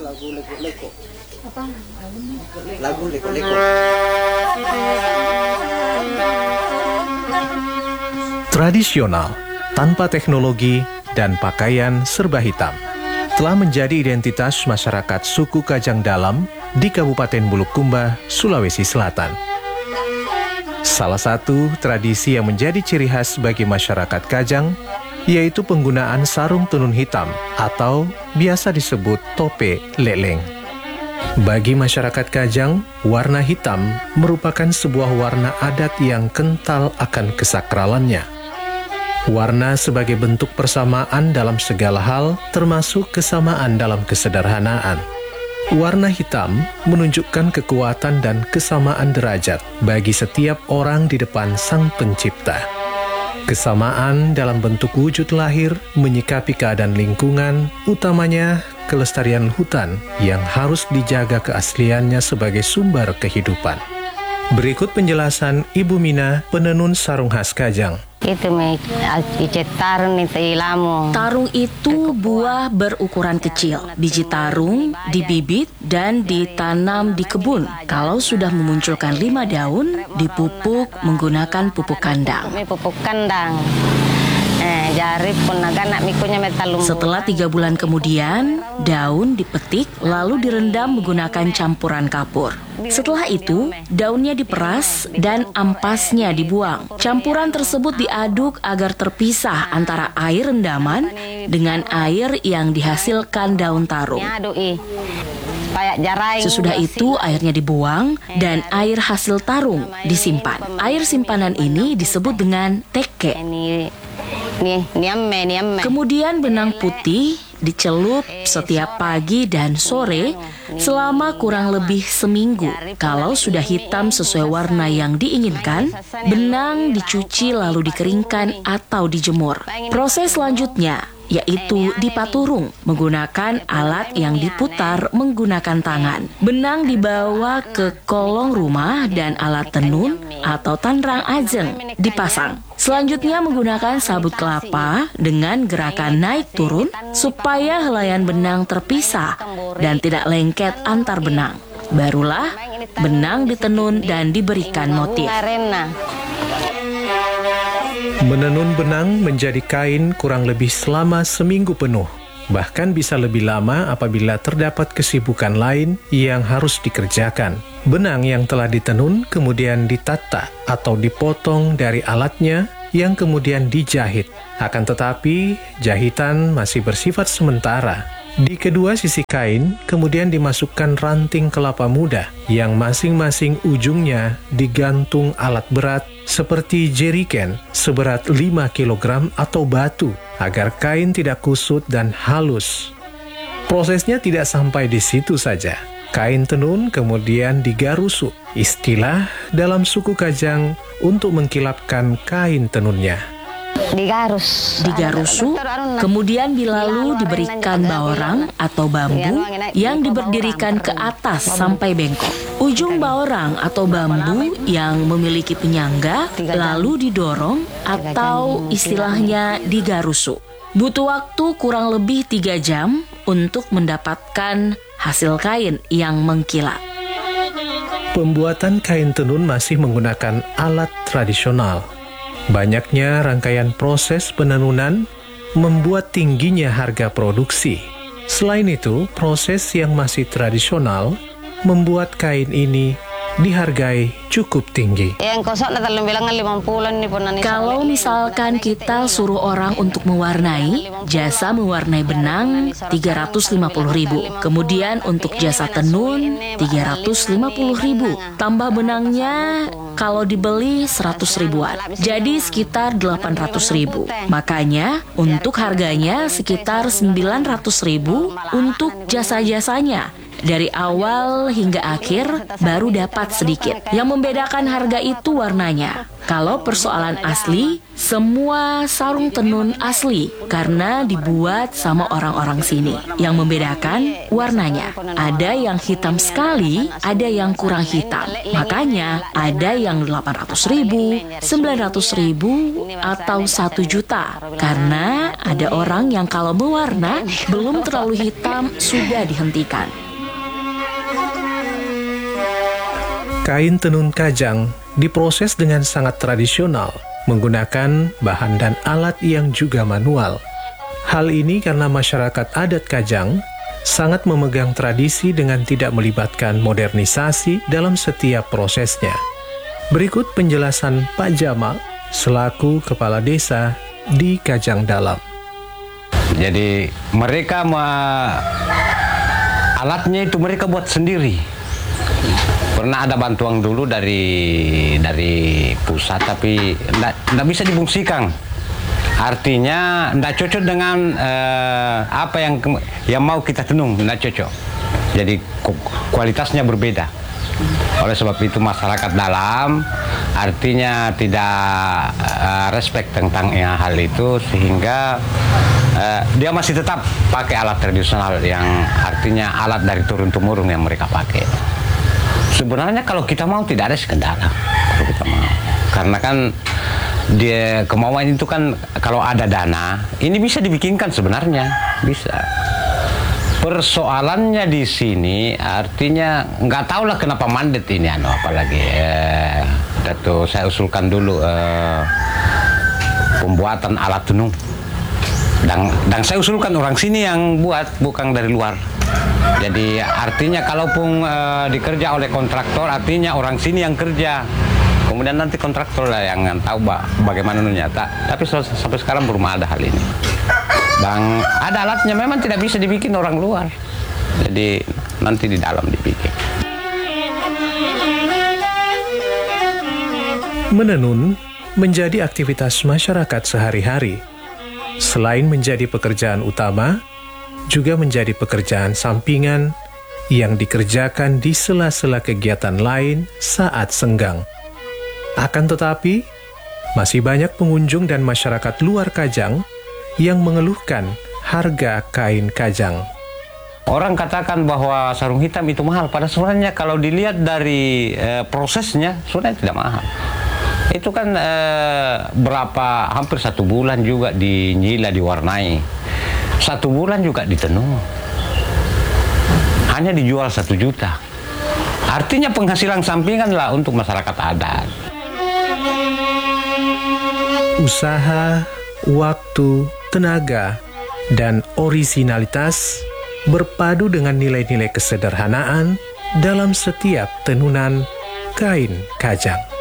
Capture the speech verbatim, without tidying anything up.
lagu leko-leko. Apa? Lagu leko-leko. Tradisional, tanpa teknologi dan pakaian serba hitam, telah menjadi identitas masyarakat suku Kajang Dalam di Kabupaten Bulukumba, Sulawesi Selatan. Salah satu tradisi yang menjadi ciri khas bagi masyarakat Kajang yaitu penggunaan sarung tenun hitam atau biasa disebut tope leleng. Bagi masyarakat Kajang, warna hitam merupakan sebuah warna adat yang kental akan kesakralannya. Warna sebagai bentuk persamaan dalam segala hal, termasuk kesamaan dalam kesederhanaan. Warna hitam menunjukkan kekuatan dan kesamaan derajat bagi setiap orang di depan Sang Pencipta. Kesamaan dalam bentuk wujud lahir, menyikapi keadaan lingkungan, utamanya kelestarian hutan yang harus dijaga keasliannya sebagai sumber kehidupan. Berikut penjelasan Ibu Mina, penenun sarung khas Kajang. Itu me ice tarung itu ilamu. Tarung itu buah berukuran kecil. Biji tarung dibibit dan ditanam di kebun. Kalau sudah memunculkan lima daun, dipupuk menggunakan pupuk kandang. Pupuk kandang. Eh, jari pun agak nak mikunya metalum. Setelah tiga bulan kemudian, daun dipetik lalu direndam menggunakan campuran kapur. Setelah itu, daunnya diperas dan ampasnya dibuang. Campuran tersebut diaduk agar terpisah antara air rendaman dengan air yang dihasilkan daun tarung. Sesudah itu airnya dibuang dan air hasil tarung disimpan. Air simpanan ini disebut dengan teke. Kemudian benang putih dicelup setiap pagi dan sore selama kurang lebih seminggu. Kalau sudah hitam sesuai warna yang diinginkan, benang dicuci lalu dikeringkan atau dijemur. Proses selanjutnya yaitu dipaturung menggunakan alat yang diputar menggunakan tangan. Benang dibawa ke kolong rumah dan alat tenun atau tanrang ajeng dipasang. Selanjutnya menggunakan sabut kelapa dengan gerakan naik turun supaya helaian benang terpisah dan tidak lengket antar benang. Barulah benang ditenun dan diberikan motif. Menenun benang menjadi kain kurang lebih selama seminggu penuh. Bahkan bisa lebih lama apabila terdapat kesibukan lain yang harus dikerjakan. Benang yang telah ditenun kemudian ditata atau dipotong dari alatnya yang kemudian dijahit. Akan tetapi, jahitan masih bersifat sementara. Di kedua sisi kain kemudian dimasukkan ranting kelapa muda yang masing-masing ujungnya digantung alat berat seperti jeriken seberat lima kilogram atau batu agar kain tidak kusut dan halus. Prosesnya tidak sampai di situ saja. Kain tenun kemudian digarusu, istilah dalam suku Kajang untuk mengkilapkan kain tenunnya. Digarus. Digarusu, kemudian dilalu diberikan baorang atau bambu yang diberdirikan ke atas sampai bengkok. Ujung baorang atau bambu yang memiliki penyangga lalu didorong atau istilahnya digarusu. Butuh waktu kurang lebih tiga jam untuk mendapatkan hasil kain yang mengkilap. Pembuatan kain tenun masih menggunakan alat tradisional. Banyaknya rangkaian proses penenunan membuat tingginya harga produksi. Selain itu, proses yang masih tradisional membuat kain ini dihargai cukup tinggi. Kalau misalkan kita suruh orang untuk mewarnai, jasa mewarnai benang tiga ratus lima puluh ribu. Kemudian untuk jasa tenun tiga ratus lima puluh ribu. Tambah benangnya kalau dibeli seratus ribuan. Jadi sekitar delapan ratus ribu. Makanya untuk harganya sekitar sembilan ratus ribu untuk jasa-jasanya. Dari awal hingga akhir baru dapat sedikit. Yang membedakan harga itu warnanya. Kalau persoalan asli, semua sarung tenun asli karena dibuat sama orang-orang sini. Yang membedakan warnanya. Ada yang hitam sekali, ada yang kurang hitam. Makanya ada yang delapan ratus ribu, sembilan ratus ribu, atau satu juta. Karena ada orang yang kalau mewarna belum terlalu hitam sudah dihentikan. Kain tenun kajang diproses dengan sangat tradisional, menggunakan bahan dan alat yang juga manual. Hal ini karena masyarakat adat Kajang sangat memegang tradisi dengan tidak melibatkan modernisasi dalam setiap prosesnya. Berikut penjelasan Pak Jamal selaku Kepala Desa di Kajang Dalam. Jadi mereka ma- alatnya itu mereka buat sendiri. Pernah ada bantuan dulu dari dari pusat, tapi tidak bisa difungsikan. Artinya tidak cocok dengan eh, apa yang yang mau kita tenun, tidak cocok. Jadi kualitasnya berbeda. Oleh sebab itu masyarakat dalam artinya tidak uh, respect tentang ya, hal itu, sehingga uh, dia masih tetap pakai alat tradisional yang artinya alat dari turun-temurun yang mereka pakai. Sebenarnya kalau kita mau tidak ada kendala kalau kita mau, karena kan dia kemauan itu kan kalau ada dana ini bisa dibikinkan, sebenarnya bisa. Persoalannya di sini artinya nggak tahu lah kenapa mandat ini anu apalagi eh, Datu, saya usulkan dulu eh, pembuatan alat tenun dan dan saya usulkan orang sini yang buat, bukan dari luar. Jadi artinya kalaupun uh, dikerja oleh kontraktor, artinya orang sini yang kerja. Kemudian nanti kontraktor lah yang tahu ba bagaimana nyata. Tapi sampai sekarang belum ada hal ini. Dan ada alatnya memang tidak bisa dibikin orang luar. Jadi nanti di dalam dibikin. Menenun menjadi aktivitas masyarakat sehari-hari. Selain menjadi pekerjaan utama, juga menjadi pekerjaan sampingan yang dikerjakan di sela-sela kegiatan lain saat senggang. Akan tetapi, masih banyak pengunjung dan masyarakat luar Kajang yang mengeluhkan harga kain Kajang. Orang katakan bahwa sarung hitam itu mahal, pada sebenarnya kalau dilihat dari eh, prosesnya, sebenarnya tidak mahal. Itu kan eh, berapa, hampir satu bulan juga dinyila, diwarnai. Satu bulan juga ditenun. Hanya dijual satu juta. Artinya penghasilan sampingan lah untuk masyarakat adat. Usaha, waktu, tenaga, dan orisinalitas berpadu dengan nilai-nilai kesederhanaan dalam setiap tenunan kain Kajang.